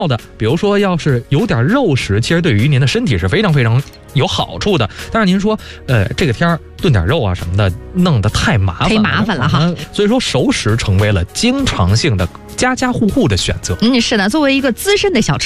的，比如说要是有点肉食，其实对于您的身体是非常非常有好处的。但是您说，这个天儿炖点肉啊什么的，弄得太麻烦了哈。所以说熟食成为了经常性的家家户户的选择。 是的，作为一个资深的小吃